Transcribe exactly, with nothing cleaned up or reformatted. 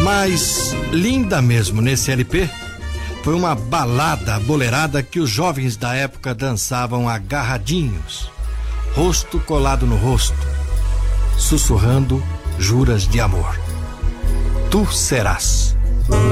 Mas linda mesmo nesse L P foi uma balada boleirada que os jovens da época dançavam agarradinhos, rosto colado no rosto, sussurrando juras de amor. Tu serás.